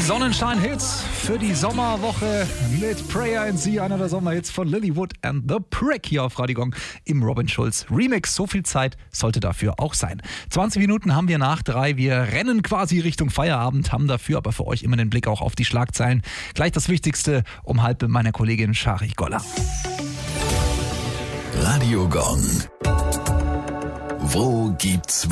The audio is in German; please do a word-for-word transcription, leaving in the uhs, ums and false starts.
Sonnenschein-Hits für die Sommerwoche mit Prayer in Sea, einer der Sommerhits von Lilywood and the Prick hier auf Radio Gong im Robin Schulz Remix. So viel Zeit sollte dafür auch sein. zwanzig Minuten haben wir nach drei. Wir rennen quasi Richtung Feierabend, haben dafür aber für euch immer den Blick auch auf die Schlagzeilen. Gleich das Wichtigste um halb mit meiner Kollegin Shari Goller. Radio Gong. Wo gibt's